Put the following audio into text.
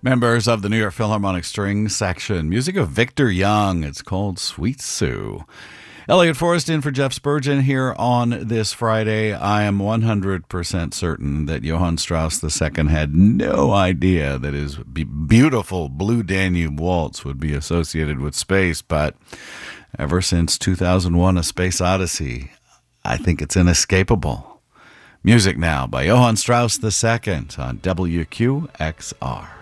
Members of the New York Philharmonic String Section. Music of Victor Young. It's called Sweet Sue. Elliot Forrest in for Jeff Spurgeon here on this Friday. I am 100% certain that Johann Strauss II had no idea that his beautiful Blue Danube Waltz would be associated with space, but ever since 2001, A Space Odyssey, I think it's inescapable. Music now by Johann Strauss II on WQXR.